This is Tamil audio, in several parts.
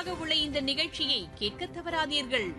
ஒலிபரப்பாக உள்ள இந்த நிகழ்ச்சியை கேட்க தவறாதீர்கள்.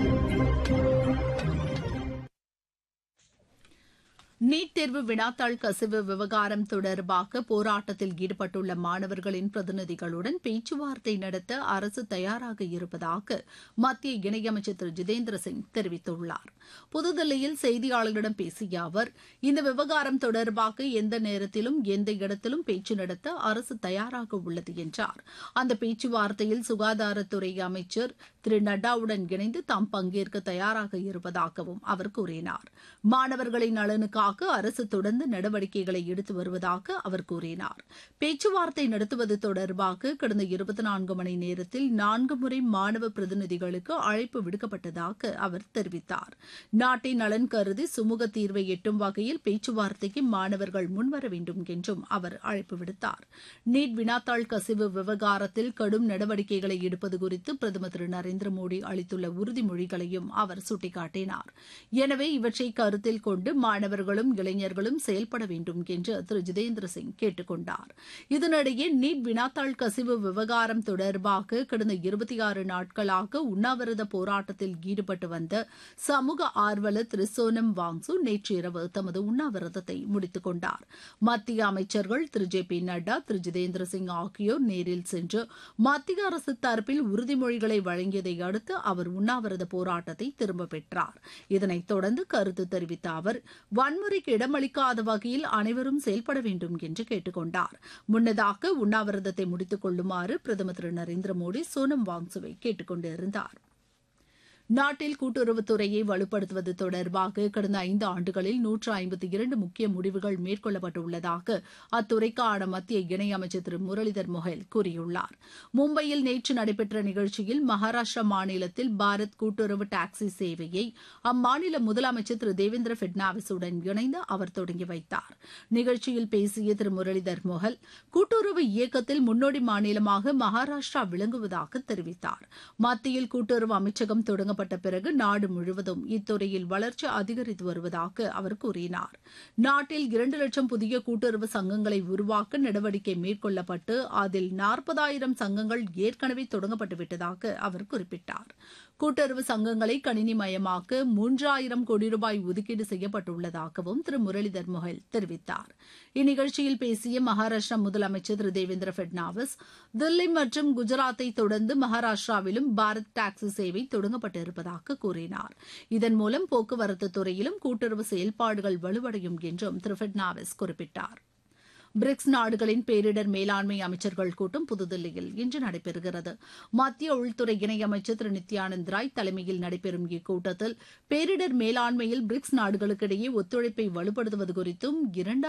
நீட் தேர்வு வினாத்தாள் கசிவு விவகாரம் தொடர்பாக போராட்டத்தில் ஈடுபட்டுள்ள மாணவர்களின் பிரதிநிதிகளுடன் பேச்சுவார்த்தை நடத்த அரசு தயாராக இருப்பதாக மத்திய இணையமைச்சர் திரு ஜிதேந்திர சிங் தெரிவித்துள்ளார். புதுதில்லியில் செய்தியாளர்களிடம் பேசிய அவர், இந்த விவகாரம் தொடர்பாக எந்த நேரத்திலும் எந்த இடத்திலும் பேச்சு நடத்த அரசு தயாராக உள்ளது என்றார். அந்த பேச்சுவார்த்தையில் சுகாதாரத்துறை அமைச்சர் திரு நட்டாவுடன் இணைந்து தாம் பங்கேற்க தயாராக இருப்பதாகவும் அவர் கூறினார். மாணவர்களின் நலனுக்காக அரசு தொடர்ந்து நடவடிக்கைகளை எடுத்து வருவதாக அவர் கூறினார். பேச்சுவார்த்தை நடத்துவது தொடர்பாக கடந்த 24 மணி நேரத்தில் 4 முறை மாணவ பிரதிநிதிகளுக்கு அழைப்பு விடுக்கப்பட்டதாக அவர் தெரிவித்தார். நாட்டின் நலன் கருதி சுமூக தீர்வை எட்டும் வகையில் பேச்சுவார்த்தைக்கு மாணவர்கள் முன்வர வேண்டும் என்றும் அவர் அழைப்பு விடுத்தார். நீட் வினாத்தாள் கசிவு விவகாரத்தில் கடும் நடவடிக்கைகளை எடுப்பது குறித்து பிரதமர் திரு நரேந்திர மோடி அளித்துள்ள உறுதிமொழிகளையும் அவர் சுட்டிக்காட்டினார். எனவே இவற்றை கருத்தில் கொண்டு மாணவர்களும் இளைஞர்களும் செயல்பட வேண்டும் என்று திரு ஜிதேந்திர சிங் கேட்டுக் கொண்டார். இதனிடையே நீட் வினாத்தாள் கசிவு விவகாரம் தொடர்பாக கடந்த 26 நாட்களாக உண்ணாவிரத போராட்டத்தில் ஈடுபட்டு வந்த சமூக ஆர்வலர் திரு சோனம் வாங்சு நேற்று இரவு தமது உண்ணாவிரதத்தை முடித்துக் கொண்டார். மத்திய அமைச்சர்கள் திரு ஜே பி நட்டா, திரு ஜிதேந்திர சிங் ஆகியோர் நேரில் சென்று மத்திய அரசு தரப்பில் உறுதிமொழிகளை வழங்கியதை அடுத்து அவர் உண்ணாவிரத போராட்டத்தை திரும்பப் பெற்றார். இதனைத் தொடர்ந்து கருத்து தெரிவித்த அவர், வன்முறைக்கு இடமளிக்காத வகையில் அனைவரும் செயல்பட வேண்டும் என்று கேட்டுக் கொண்டார். முன்னதாக உண்ணாவிரதத்தை முடித்துக் கொள்ளுமாறு பிரதமர் திரு நரேந்திர மோடி சோனம் வாங்சுவை கேட்டுக் கொண்டிருந்தார். நாட்டில் கூட்டுறவுத்துறையை வலுப்படுத்துவது தொடர்பாக கடந்த 5 ஆண்டுகளில் 152 முக்கிய முடிவுகள் மேற்கொள்ளப்பட்டுள்ளதாக அத்துறைக்கான மத்திய இணையமைச்சர் திரு முரளிதர் மொஹல் கூறியுள்ளார். மும்பையில் நேற்று நடைபெற்ற நிகழ்ச்சியில் மகாராஷ்டிரா மாநிலத்தில் பாரத் கூட்டுறவு டாக்ஸி சேவையை அம்மாநில முதலமைச்சர் திரு தேவேந்திர பட்னாவிஸுடன் இணைந்து அவர் தொடங்கி வைத்தார். நிகழ்ச்சியில் பேசிய திரு முரளிதர் மொஹல், கூட்டுறவு இயக்கத்தில் முன்னோடி மாநிலமாக மகாராஷ்டிரா விளங்குவதாக தெரிவித்தார். மத்தியில் கூட்டுறவு அமைச்சகம் தொடங்க பிறகு நாடு முழுவதும் இத்துறையில் வளர்ச்சி அதிகரித்து வருவதாக அவர் கூறினார். நாட்டில் 2 லட்சம் புதிய கூட்டுறவு சங்கங்களை உருவாக்க நடவடிக்கை மேற்கொள்ளப்பட்டு அதில் 40,000 சங்கங்கள் ஏற்கனவே தொடங்கப்பட்டுவிட்டதாக அவர் குறிப்பிட்டார். கூட்டுறவு சங்கங்களை கணினிமயமாக்க 3,000 கோடி ரூபாய் ஒதுக்கீடு செய்யப்பட்டுள்ளதாகவும் திரு முரளிதர் மொஹல் தெரிவித்தார். இந்நிகழ்ச்சியில் பேசிய மகாராஷ்டிரா முதலமைச்சர் திரு தேவேந்திர பட்னாவிஸ், தில்லி மற்றும் குஜராத்தை தொடர்ந்து மகாராஷ்டிராவிலும் பாரத் டாக்ஸி சேவை தொடங்கப்பட்டிருப்பதாக கூறினார். இதன் மூலம் போக்குவரத்து துறையிலும் கூட்டுறவு செயல்பாடுகள் வலுவடையும் என்றும் திரு பட்னாவிஸ் குறிப்பிட்டார். பிரிக்ஸ் நாடுகளின் பேரிடர் மேலாண்மை அமைச்சர்கள் கூட்டம் புதுதில்லியில் இன்று நடைபெறுகிறது. மத்திய உள்துறை இணையமைச்சர் திரு நித்யானந்த் ராய் தலைமையில் நடைபெறும் இக்கூட்டத்தில் பேரிடர் மேலாண்மையில் பிரிக்ஸ் நாடுகளுக்கிடையே ஒத்துழைப்பை வலுப்படுத்துவது குறித்தும்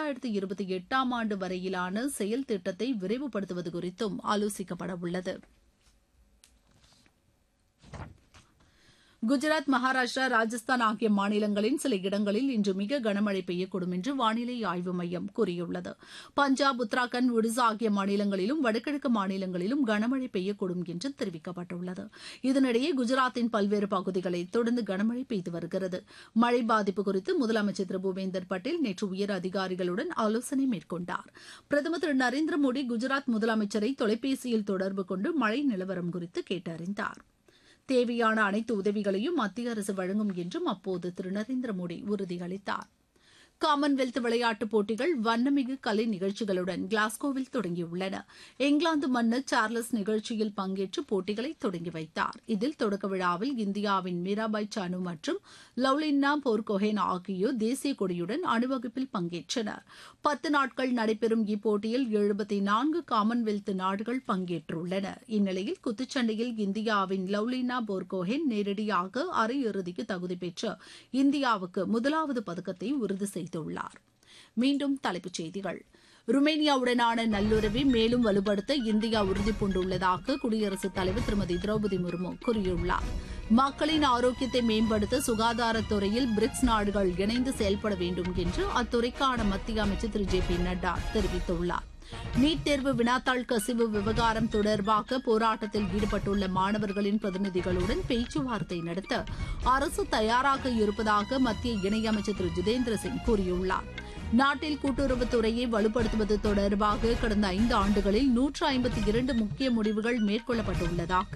2028ஆம் ஆண்டு வரையிலான செயல் திட்டத்தை விரைவுபடுத்துவது குறித்தும் ஆலோசிக்கப்பட உள்ளது. குஜராத், மகாராஷ்டிரா, ராஜஸ்தான் ஆகிய மாநிலங்களின் சில இடங்களில் இன்று மிக கனமழை பெய்யக்கூடும் என்று வானிலை ஆய்வு மையம் கூறியுள்ளது. பஞ்சாப், உத்தராகண்ட், ஒடிசா ஆகிய மாநிலங்களிலும் வடகிழக்கு மாநிலங்களிலும் கனமழை பெய்யக்கூடும் என்று தெரிவிக்கப்பட்டுள்ளது. இதனிடையே குஜராத்தின் பல்வேறு பகுதிகளில் தொடர்ந்து கனமழை பெய்து வருகிறது. மழை பாதிப்பு குறித்து முதலமைச்சர் திரு பூபேந்தர் பட்டேல் நேற்று உயர் அதிகாரிகளுடன் ஆலோசனை மேற்கொண்டார். பிரதமர் திரு நரேந்திர மோடி குஜராத் முதலமைச்சரை தொலைபேசியில் தொடர்பு கொண்டு மழை நிலவரம் குறித்து கேட்டறிந்தார். தேவையான அனைத்து உதவிகளையும் மத்திய அரசு வழங்கும் என்றும் அப்போது திரு நரேந்திர மோடி உறுதியளித்தார். காமன்வெல்த் விளையாட்டுப் போட்டிகள் வண்ணமிகு கலை நிகழ்ச்சிகளுடன் கிளாஸ்கோவில் தொடங்கியுள்ளன. இங்கிலாந்து மன்னர் சார்லஸ் நிகழ்ச்சியில் பங்கேற்று போட்டிகளை தொடங்கி வைத்தார். இதில் தொடக்க விழாவில் இந்தியாவின் மீராபாய் சானு மற்றும் லவ்லினா போர்கோஹேன் ஆகியோர் தேசிய கொடியுடன் அணிவகுப்பில் பங்கேற்றனர். 10 நாட்கள் நடைபெறும் இப்போட்டியில் 74 காமன்வெல்த் நாடுகள் பங்கேற்றுள்ளன. இந்நிலையில் குத்துச்சண்டையில் இந்தியாவின் லவ்லினா போர்கோஹேன் நேரடியாக அரையிறுதிக்கு தகுதி பெற்று இந்தியாவுக்கு முதலாவது பதக்கத்தை உறுதி செய்துள்ளார். மீண்டும் தலைப்புச் செய்திகள். ருமேனியாவுடனான நல்லுறவை மேலும் வலுப்படுத்த இந்தியா உறுதிபூண்டுள்ளதாக குடியரசுத் தலைவர் திருமதி திரௌபதி முர்மு கூறியுள்ளார். மக்களின் ஆரோக்கியத்தை மேம்படுத்த சுகாதாரத்துறையில் பிரிக்ஸ் நாடுகள் இணைந்து செயல்பட வேண்டும் என்று அத்துறைக்கான மத்திய அமைச்சர் திரு ஜே பி நட்டா தெரிவித்துள்ளார். நீட் தேர்வு வினாத்தாள் கசிவு விவகாரம் தொடர்பாக போராட்டத்தில் ஈடுபட்டுள்ள மாணவர்களின் பிரதிநிதிகளுடன் பேச்சுவார்த்தை நடத்த அரசு தயாராக இருப்பதாக மத்திய இணையமைச்சர் திரு ஜிதேந்திர சிங் கூறியுள்ளார். நாட்டில் கூட்டுறவுத்துறையை வலுப்படுத்துவது தொடர்பாக கடந்த 5 ஆண்டுகளில் 152 முக்கிய முடிவுகள் மேற்கொள்ளப்பட்டுள்ளதாக